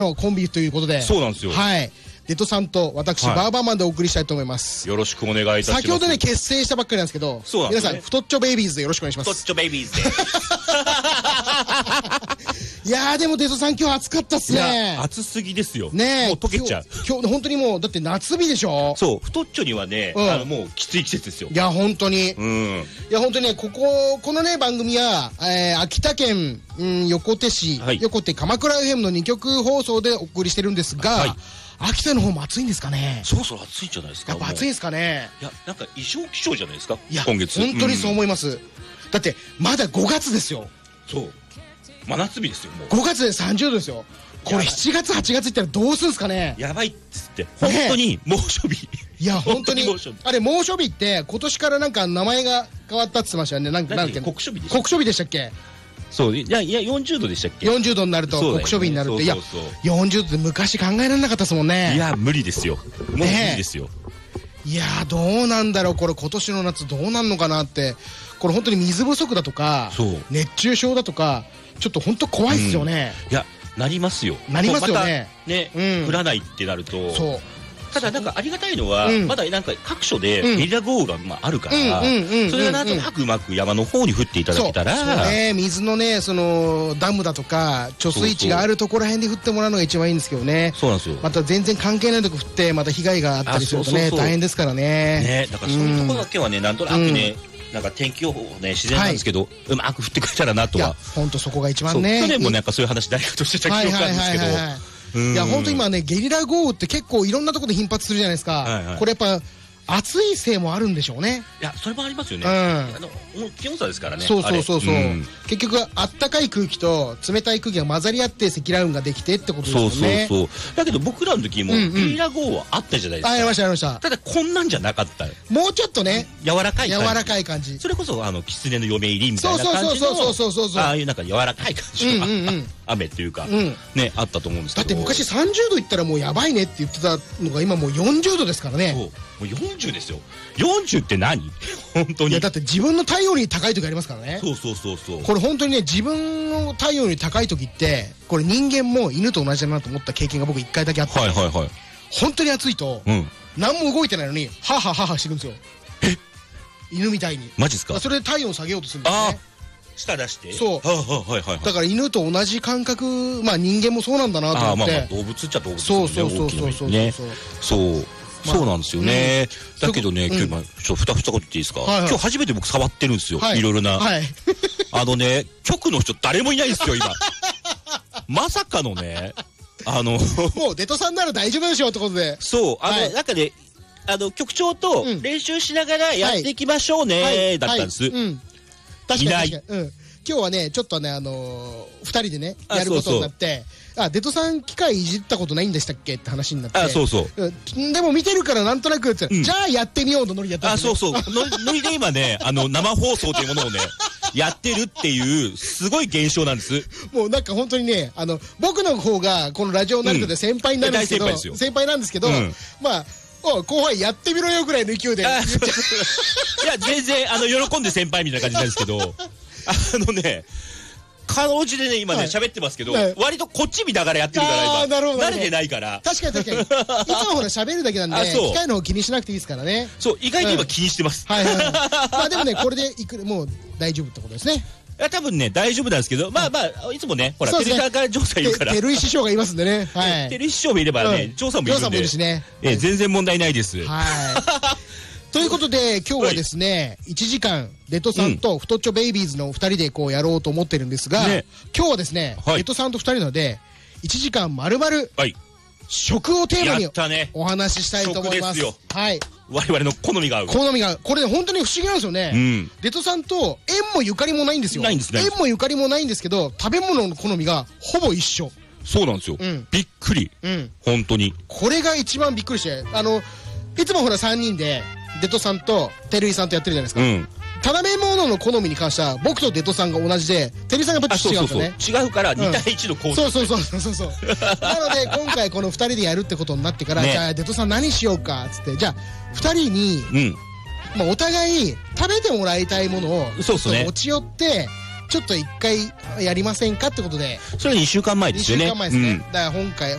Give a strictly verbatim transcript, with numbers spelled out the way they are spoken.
のコンビということで。 そうなんですよ。 はい。デトさんと私、はい、バーバーマンでお送りしたいと思います。 よろしくお願いいたします。 先ほどね、結成したばっかりなんですけど、そうなんですね、皆さん、太っちょベイビーズでよろしくお願いします。 太っちょベイビーズで。 いやー、でもデトさん今日暑かったっすね。 暑すぎですよ。 ねえ。 もう溶けちゃう。 今日、本当にもう、だって夏日でしょ。 そう、太っちょにはね、うん、あの、もうきつい季節ですよ。 いや、本当に。 うん。 いや、本当にね、ここ、このね、番組は、えー、秋田県、うん、横手市、はい、横手鎌倉 エフエム のにきょく放送でお送りしてるんですが、はい、秋田の方も暑いんですかね。 そろそろ暑いんじゃないですか。 やっぱ暑いんですかね。 いや、なんか異常気象じゃないですか。 いや、 今月。 本当にそう思います。うん、だって、まだごがつですよ。 そう。真夏日ですよ、もう。 ごがつでさんじゅうどですよ。これしちがつ、はちがついったらどうするんですかね。 やばいっつって。本当に猛暑日。 いや、本当に。あれ、猛暑日って、今年からなんか名前が変わったって言ってましたよね。なんか、なんだっけ。 酷暑日でした。 酷暑日でしたっけ。 そう、いや、いや、よんじゅうどでしたっけ。 よんじゅうどになると酷暑日になるって。いや、よんじゅうどって昔考えられなかったですもんね。 いや、無理ですよ。もう無理ですよ。 いやー、どうなんだろう、これ今年の夏どうなんのかなって。これ本当に水不足だとか、熱中症だとか、ちょっと本当怖いっすよね。 いや、なりますよ。 なりますよね。 ね、降らないってなると。 そう。 ただなんかありがたいのは、まだなんか各所でゲリラ豪雨がまああるから、それがなんとなくうまく山の方に降っていただけたら、 そうね、水のね、そのダムだとか貯水池があるところら辺で降ってもらうのが一番いいんですけどね。 そうなんですよ。 また全然関係ないとこ降ってまた被害があったりするとね、大変ですからね。 ね、だからそういうところだけはね、なんとなくね、なんか天気予報ね、自然なんですけど、うまく降ってくれたらなとは。 本当そこが一番ね。 去年もなんかそういう話誰かとしてた記憶なんですけど。 いや、本当今ね、ゲリラ豪雨って結構いろんなところで頻発するじゃないですか。これやっぱ、暑いせいもあるんでしょうね。 いや、それもありますよね。あの、気温差ですからね。 そうそうそうそう。結局、あったかい空気と冷たい空気が混ざり合って積乱雲ができてってことですよね。 そうそうそう。だけど僕らの時も、ゲリラ豪雨はあったじゃないですか。 あ、ありました、ありました。 ただ、こんなんじゃなかった。 もうちょっとね。 柔らかい感じ。 柔らかい感じ。 それこそ、あの、狐の嫁入りみたいな感じの。 そうそうそうそうそう。 ああいうなんか柔らかい感じの雨っていうか、ね、あったと思うんですけど。 だって昔さんじゅうどいったらもうやばいねって言ってたのが今もうよんじゅうどですからね。 もうよんじゅうですよ。よんじゅうって何？本当に。 いや、だって自分の体温より高い時ありますからね。 そうそうそうそう。 これ本当にね、自分の体温より高い時って、これ人間も犬と同じだなと思った経験が僕一回だけあって。はいはいはい。本当に暑いと、何も動いてないのに、ははははしてるんですよ。え？犬みたいに。 マジっすか？ それで体温下げようとするんですね。 舌出して。 そう。だから犬と同じ感覚、まあ人間もそうなんだなと思って。 ああ、まあ動物っちゃ動物ですよね。 そうそうそうそう。 そう。そうなんですよね。だけどね、今日、ちょっとふたふたこと言っていいですか？今日初めて僕触ってるんですよ。いろいろな。あのね、局の人誰もいないんですよ、今。まさかのね、あの。 もうデトさんなら大丈夫でしょうってことで。 そう。あの、なんかね、あの、局長と練習しながらやっていきましょうね、だったんです。 確かに。今日はね、ちょっとね、あの、二人でね、やることになって、あ、デトさん機械いじったことないんでしたっけって話になって。 あ、そうそう。 でも見てるからなんとなくって、じゃあやってみようのノリやったんですよ。 あ、そうそう。ノリで今ね、あの、生放送というものをね、やってるっていう、すごい現象なんです。 もうなんか本当にね、あの、僕の方がこのラジオナルトで先輩になるんですけど、先輩なんですけど、まあ、お後輩やってみろよぐらいの勢いで。いや、 全然、あの、喜んで先輩みたいな感じなんですけど、あのね、かろうじてね、今ね、喋ってますけど、割とこっち見ながらやってるから、今。慣れてないから。 確かに確かに。いつもほら喋るだけなんで、機械の方気にしなくていいですからね。 そう、意外と今気にしてます。 はいはい。まあでもね、これでいく、もう大丈夫ってことですね。 いや、多分ね、大丈夫なんですけど、まあまあ、いつもね、ほら、テレサからジョーさんいるから。 テルイ師匠がいますんでね。 はい。テルイ師匠もいればね、ジョーさんもいるんで。ジョーさんもいるしね。え、全然問題ないです。 はい。ということで、今日はですね、いちじかん、デトさんと太っちょベイビーズのふたりでこうやろうと思ってるんですが、今日はですね、デトさんとふたりなので、いちじかんまるまる、食をテーマにお話ししたいと思います。はい。 我々の好みが合う。 好みが合う。これ本当に不思議なんですよね。デトさんと縁もゆかりもないんですよ。 ないんですね。 縁もゆかりもないんですけど、食べ物の好みがほぼ一緒。 そうなんですよ。びっくり。本当に。 これが一番びっくりして、あの、いつもほらさんにんで、デトさんとテルイさんとやってるじゃないですか。うん。食べ物の好みに関しては僕とデトさんが同じで、テルイさんがやっぱり違うんですよね。 違うからに対いちの構造。そうそうそうそうそう。なので今回このふたりでやるってことになってから、じゃあデトさん何しようかっつって、じゃあふたりに、まあお互い食べてもらいたいものを持ち寄って、ちょっと一回やりませんかってことで。 それにしゅうかんまえですよね。 にしゅうかんまえですね。だから今回